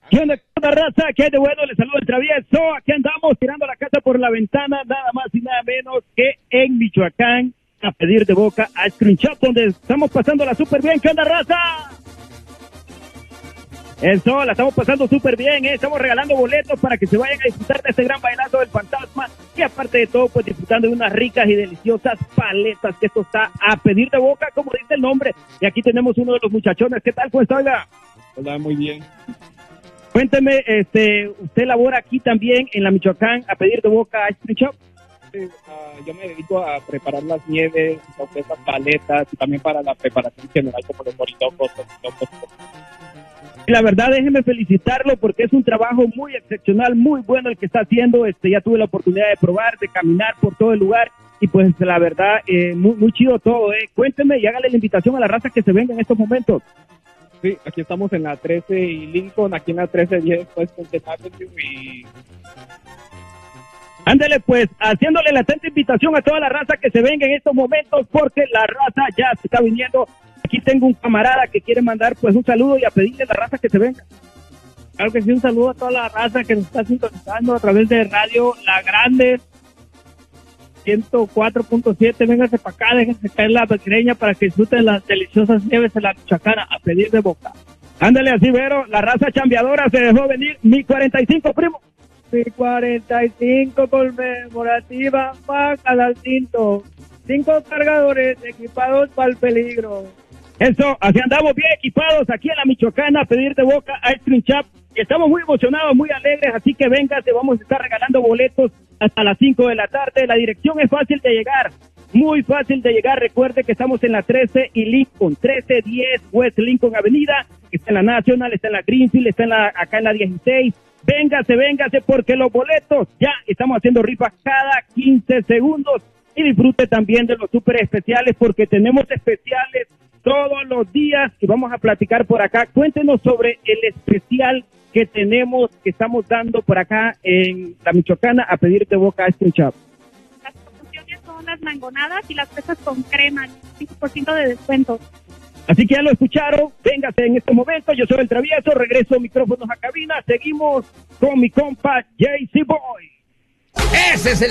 ¿Qué onda, raza? ¿Qué hay de bueno? Les saludo el Travieso. Aquí andamos tirando la casa por la ventana, nada más y nada menos que en Michoacán, a pedir de boca a Ice Shop, donde estamos pasándola súper bien. ¿Qué onda, raza? Eso, la estamos pasando súper bien, ¿eh? Estamos regalando boletos para que se vayan a disfrutar de este gran bailazo del fantasma y aparte de todo, pues disfrutando de unas ricas y deliciosas paletas, que esto está a pedir de boca, como dice el nombre. Y aquí tenemos uno de los muchachones. ¿Qué tal, pues, oiga? Hola, muy bien. Cuénteme, ¿usted labora aquí también en la Michoacán a pedir de boca a Ice Shop? Yo me dedico a preparar las nieves, esas paletas y también para la preparación general como los moritocos. La verdad, déjeme felicitarlo porque es un trabajo muy excepcional, muy bueno el que está haciendo. Ya tuve la oportunidad de probar, de caminar por todo el lugar y pues la verdad, muy chido todo. Cuénteme y hágale la invitación a la raza que se venga en estos momentos. Sí, aquí estamos en la 13 y Lincoln, aquí en la 1310, pues, con Avenue y... Ándale, pues, haciéndole la atenta invitación a toda la raza que se venga en estos momentos, porque la raza ya se está viniendo. Aquí tengo un camarada que quiere mandar, pues, un saludo y a pedirle a la raza que se venga. Claro que sí, un saludo a toda la raza que nos está sintonizando a través de Radio La Grande 104.7. Véngase para acá, déjense caer la pequeña para que disfruten las deliciosas nieves de la Michoacana a pedir de boca. Ándale así, Vero, la raza chambeadora se dejó venir. Mi 45, primo. Mi 45 conmemorativa, bájala al tinto. 5 cargadores equipados para el peligro. Eso, así andamos bien equipados aquí en la Michoacana a pedir de boca a Ice Shop. Estamos muy emocionados, muy alegres, así que véngase, vamos a estar regalando boletos hasta las 5 de la tarde. La dirección es fácil de llegar, muy fácil de llegar. Recuerde que estamos en la 13 y Lincoln, 1310 West Lincoln Avenida. Está en la National, está en la Greenfield, está acá en la 16. Véngase, porque los boletos ya estamos haciendo rifas cada 15 segundos. Y disfrute también de los súper especiales, porque tenemos especiales todos los días y vamos a platicar por acá. Cuéntenos sobre el especial que tenemos, que estamos dando por acá en la Michoacana a pedir de boca a Ice Shop. Las promociones son las mangonadas y las fresas con crema, 5% de descuento. Así que ya lo escucharon, véngase en este momento. Yo soy el Travieso, regreso micrófonos a cabina. Seguimos con mi compa JC Boy. Ese es el